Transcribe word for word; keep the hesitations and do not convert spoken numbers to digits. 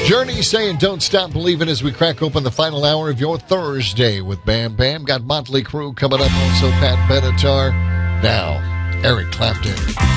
Journey saying don't stop believing as we crack open the final hour of your Thursday with Bam Bam. Got Motley Crue coming up, also Pat Benatar. Now, Eric Clapton.